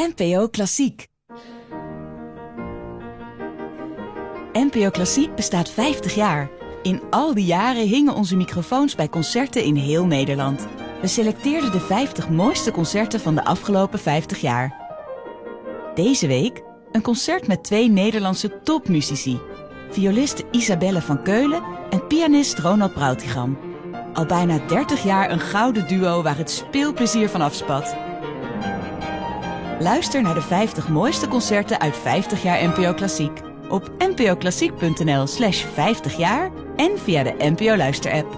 NPO Klassiek. NPO Klassiek bestaat 50 jaar. In al die jaren hingen onze microfoons bij concerten in heel Nederland. We selecteerden de 50 mooiste concerten van de afgelopen 50 jaar. Deze week een concert met 2 Nederlandse topmuzici. Violiste Isabelle van Keulen en pianist Ronald Brautigam. Al bijna 30 jaar een gouden duo waar het speelplezier van afspat. Luister naar de 50 mooiste concerten uit 50 jaar NPO Klassiek. Op npoklassiek.nl/50 jaar en via de NPO Luister-app.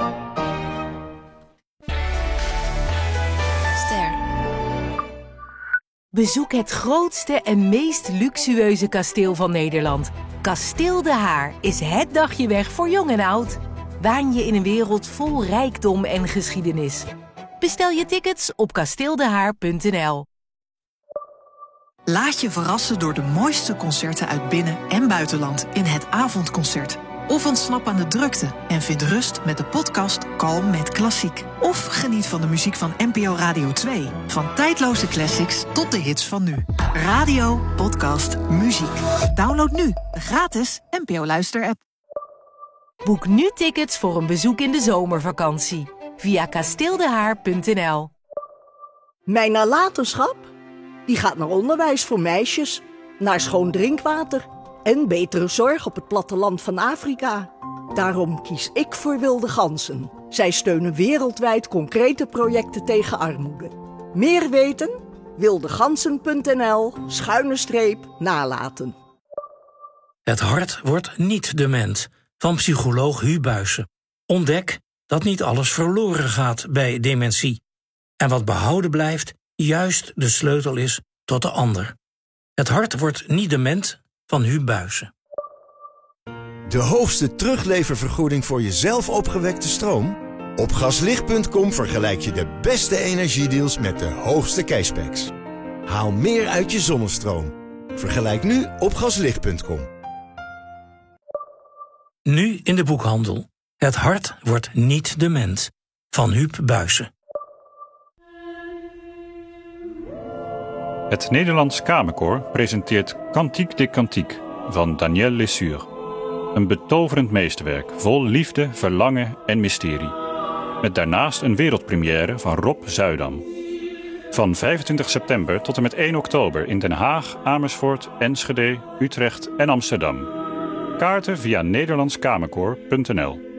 Bezoek het grootste en meest luxueuze kasteel van Nederland. Kasteel De Haar is het dagje weg voor jong en oud. Waan je in een wereld vol rijkdom en geschiedenis. Bestel je tickets op kasteeldehaar.nl. Laat je verrassen door de mooiste concerten uit binnen- en buitenland in het avondconcert. Of ontsnap aan de drukte en vind rust met de podcast Kalm met Klassiek. Of geniet van de muziek van NPO Radio 2. Van tijdloze classics tot de hits van nu. Radio, podcast, muziek. Download nu de gratis NPO Luister-app. Boek nu tickets voor een bezoek in de zomervakantie. Via kasteeldehaar.nl. Mijn nalatenschap? Die gaat naar onderwijs voor meisjes, naar schoon drinkwater en betere zorg op het platteland van Afrika. Daarom kies ik voor Wilde Ganzen. Zij steunen wereldwijd concrete projecten tegen armoede. Meer weten? wildeganzen.nl/nalaten. Het hart wordt niet dement, van psycholoog Hu Buijsen. Ontdek dat niet alles verloren gaat bij dementie. En wat behouden blijft, juist de sleutel is tot de ander. Het hart wordt niet dement, van Hu Buijsen. De hoogste terugleververgoeding voor je zelf opgewekte stroom? Op gaslicht.com vergelijk je de beste energiedeals met de hoogste cashbacks. Haal meer uit je zonnestroom. Vergelijk nu op gaslicht.com. Nu in de boekhandel. Het hart wordt niet dement, van Huub Buijsen. Het Nederlands Kamerkoor presenteert Cantique des Cantiques van Daniel Lesure. Een betoverend meesterwerk vol liefde, verlangen en mysterie. Met daarnaast een wereldpremière van Rob Zuidam. Van 25 september tot en met 1 oktober in Den Haag, Amersfoort, Enschede, Utrecht en Amsterdam. Kaarten via nederlandskamerkoor.nl.